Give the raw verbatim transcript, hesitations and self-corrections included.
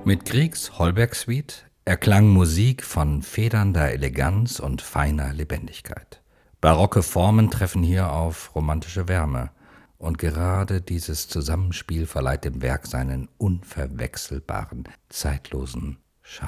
Mit Griegs Holberg-Suite erklang Musik von federnder Eleganz und feiner Lebendigkeit. Barocke Formen treffen hier auf romantische Wärme, und gerade dieses Zusammenspiel verleiht dem Werk seinen unverwechselbaren, zeitlosen